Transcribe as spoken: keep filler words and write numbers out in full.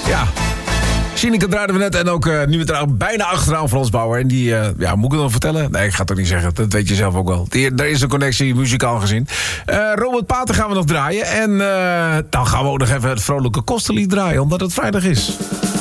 Ja. Sineke draaiden we net en ook uh, nu we bijna achteraan Frans Bauer. En die, uh, ja, moet ik het nog vertellen? Nee, ik ga het ook niet zeggen. Dat weet je zelf ook wel. Die, er is een connectie, muzikaal gezien. Uh, Robert Pater gaan we nog draaien. En uh, dan gaan we ook nog even het vrolijke kostenlied draaien, omdat het vrijdag is.